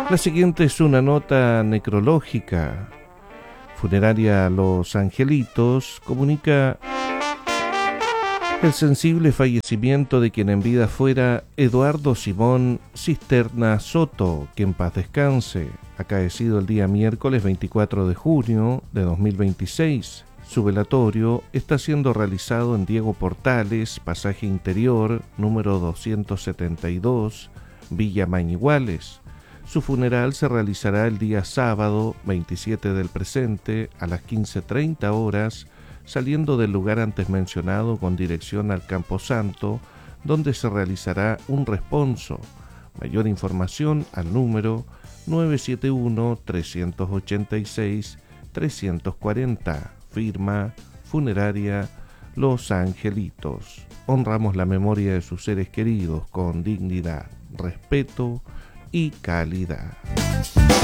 La siguiente es una nota necrológica. Funeraria Los Angelitos comunica el sensible fallecimiento de quien en vida fuera Eduardo Simón Cisterna Soto, que en paz descanse, acaecido el día miércoles 24 de junio de 2026. Su velatorio está siendo realizado en Diego Portales, pasaje interior, número 272, Villa Mañiguales. Su funeral se realizará el día sábado 27 del presente a las 15:30 horas, saliendo del lugar antes mencionado con dirección al Camposanto, donde se realizará un responso. Mayor información al número 971-386-340. Firma Funeraria Los Angelitos. Honramos la memoria de sus seres queridos con dignidad, respeto y calidad.